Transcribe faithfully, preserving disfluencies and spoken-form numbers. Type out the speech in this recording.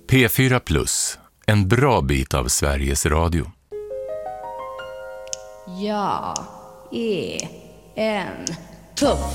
P fyra plus, en bra bit av Sveriges Radio. Jag är en tuff